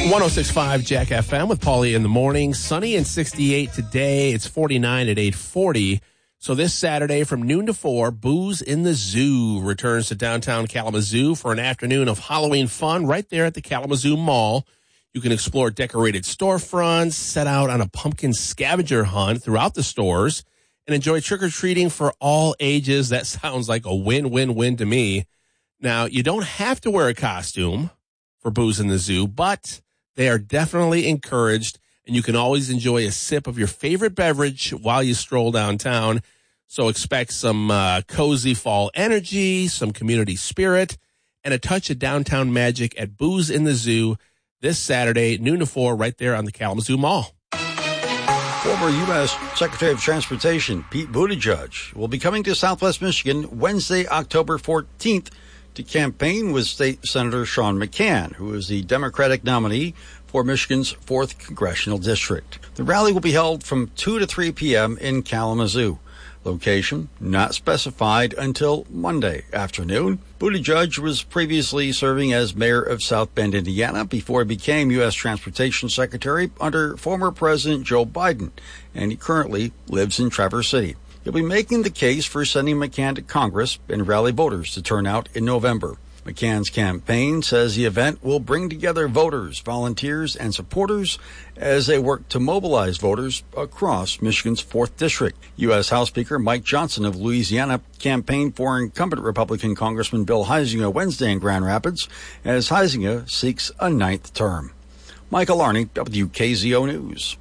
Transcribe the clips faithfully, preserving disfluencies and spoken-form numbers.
one oh six point five Jack F M with Paulie in the morning. Sunny and sixty-eight today. It's forty-nine at eight forty. So this Saturday from noon to four, Booze in the Zoo returns to downtown Kalamazoo for an afternoon of Halloween fun right there at the Kalamazoo Mall. You can explore decorated storefronts, set out on a pumpkin scavenger hunt throughout the stores, and enjoy trick-or-treating for all ages. That sounds like a win-win-win to me. Now, you don't have to wear a costume for Booze in the Zoo, but they are definitely encouraged, and you can always enjoy a sip of your favorite beverage while you stroll downtown. So expect some uh, cozy fall energy, some community spirit, and a touch of downtown magic at Booze in the Zoo this Saturday, noon to four, right there on the Kalamazoo Mall. Former U S Secretary of Transportation Pete Buttigieg will be coming to Southwest Michigan Wednesday, October fourteenth, to campaign with State Senator Sean McCann, who is the Democratic nominee for Michigan's fourth Congressional District. The rally will be held from two to three p.m. in Kalamazoo. Location not specified until Monday afternoon. Buttigieg was previously serving as mayor of South Bend, Indiana, before he became U S Transportation Secretary under former President Joe Biden, and he currently lives in Traverse City. He'll be making the case for sending McCann to Congress and rally voters to turn out in November. McCann's campaign says the event will bring together voters, volunteers, and supporters as they work to mobilize voters across Michigan's fourth District. U S House Speaker Mike Johnson of Louisiana campaigned for incumbent Republican Congressman Bill Huizenga Wednesday in Grand Rapids as Huizenga seeks a ninth term. Michael Arney, W K Z O News.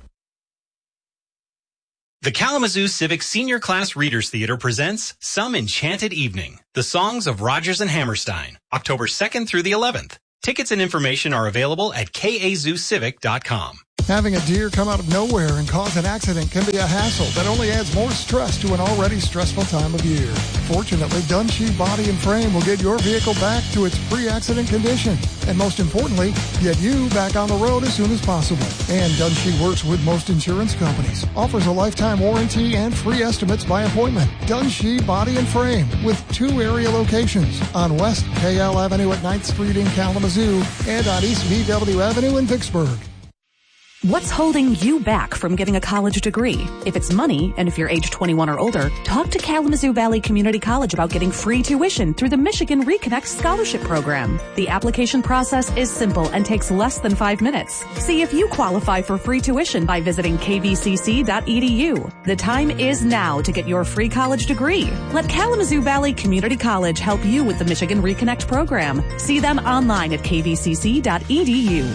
The Kalamazoo Civic Senior Class Readers Theater presents Some Enchanted Evening, the songs of Rodgers and Hammerstein, October second through the eleventh. Tickets and information are available at k a zoo civic dot com. Having a deer come out of nowhere and cause an accident can be a hassle that only adds more stress to an already stressful time of year. Fortunately, Dunshee Body and Frame will get your vehicle back to its pre-accident condition. And most importantly, get you back on the road as soon as possible. And Dunshee works with most insurance companies, offers a lifetime warranty and free estimates by appointment. Dunshee Body and Frame with two area locations on West K L Avenue at ninth Street in Kalamazoo and on East V W Avenue in Vicksburg. What's holding you back from getting a college degree? If it's money, and if you're age twenty-one or older, talk to Kalamazoo Valley Community College about getting free tuition through the Michigan Reconnect Scholarship Program. The application process is simple and takes less than five minutes. See if you qualify for free tuition by visiting k v c c dot e d u. The time is now to get your free college degree. Let Kalamazoo Valley Community College help you with the Michigan Reconnect Program. See them online at k v c c dot e d u.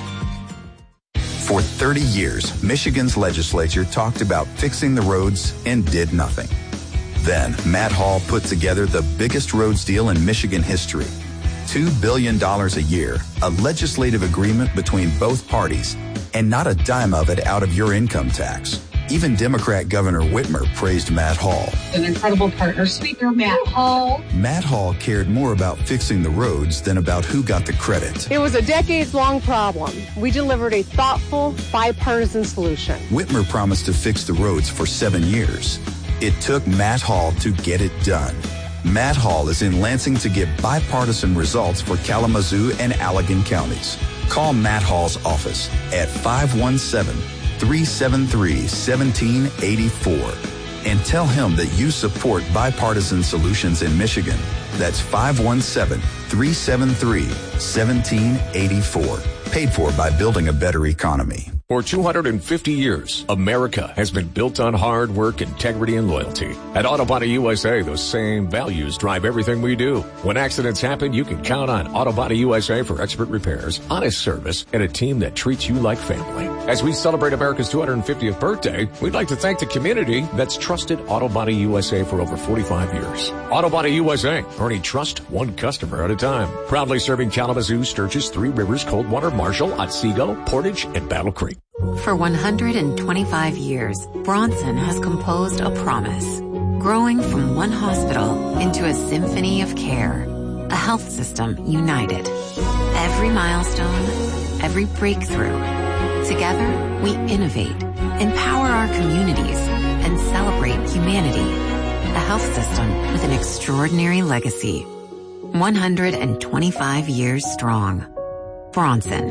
For thirty years, Michigan's legislature talked about fixing the roads and did nothing. Then, Matt Hall put together the biggest roads deal in Michigan history. two billion dollars a year, a legislative agreement between both parties, and not a dime of it out of your income tax. Even Democrat Governor Whitmer praised Matt Hall. An incredible partner, Speaker Matt Hall. Matt Hall cared more about fixing the roads than about who got the credit. It was a decades-long problem. We delivered a thoughtful, bipartisan solution. Whitmer promised to fix the roads for seven years. It took Matt Hall to get it done. Matt Hall is in Lansing to get bipartisan results for Kalamazoo and Allegan counties. Call Matt Hall's office at five one seven, three seven three, one seven eight four and tell him that you support bipartisan solutions in Michigan. That's five one seven, three seven three, one seven eight four. Paid for by Building a Better Economy. For two hundred fifty years, America has been built on hard work, integrity, and loyalty. At Auto Body U S A, those same values drive everything we do. When accidents happen, you can count on Auto Body U S A for expert repairs, honest service, and a team that treats you like family. As we celebrate America's two hundred fiftieth birthday, we'd like to thank the community that's trusted Auto Body U S A for over forty-five years. Auto Body U S A, earning trust one customer at a time. Proudly serving Kalamazoo, Sturgis, Three Rivers, Coldwater, Marshall, Otsego, Portage, and Battle Creek. For one hundred twenty-five years, Bronson has composed a promise, growing from one hospital into a symphony of care, a health system united. Every milestone, every breakthrough. Together, we innovate, empower our communities, and celebrate humanity. A health system with an extraordinary legacy. one hundred twenty-five years strong. Bronson.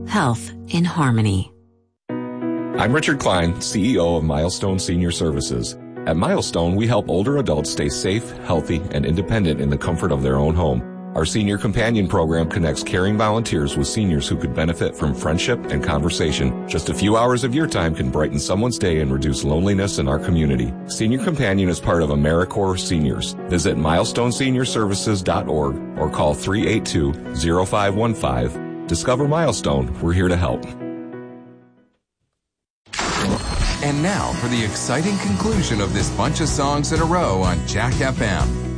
Health in harmony. I'm Richard Klein, C E O of Milestone Senior Services. At Milestone, we help older adults stay safe, healthy, and independent in the comfort of their own home. Our Senior Companion program connects caring volunteers with seniors who could benefit from friendship and conversation. Just a few hours of your time can brighten someone's day and reduce loneliness in our community. Senior Companion is part of AmeriCorps Seniors. Visit milestone senior services dot org or call three eight two, zero five one five. Discover Milestone. We're here to help. And now for the exciting conclusion of this bunch of songs in a row on Jack F M.